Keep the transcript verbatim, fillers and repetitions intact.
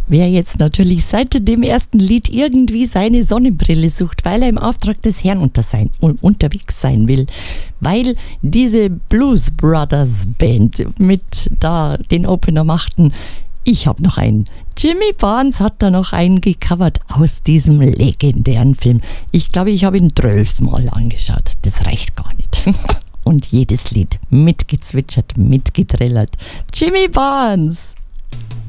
Wer jetzt natürlich seit dem ersten Lied irgendwie seine Sonnenbrille sucht, weil er im Auftrag des Herrn unter sein, unterwegs sein will, weil diese Blues Brothers Band mit da den Opener machten, ich habe noch einen. Jimmy Barnes hat da noch einen gecovert aus diesem legendären Film. Ich glaube, ich habe ihn zwölfmal angeschaut. Das reicht gar nicht. Und jedes Lied mitgezwitschert, mitgetrillert. Jimmy Barnes!